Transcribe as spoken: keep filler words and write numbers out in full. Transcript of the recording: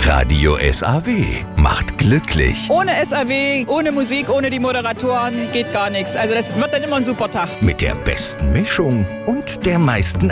Radio S A W macht glücklich. Ohne S A W, ohne Musik, ohne die Moderatoren geht gar nichts. Also das wird dann immer ein super Tag. Mit der besten Mischung und der meisten